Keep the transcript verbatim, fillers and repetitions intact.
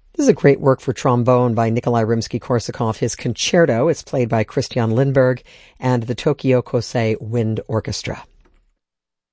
This is a great work for trombone by Nikolai Rimsky-Korsakov. His concerto is played by Christian Lindberg and the Tokyo Kosei Wind Orchestra.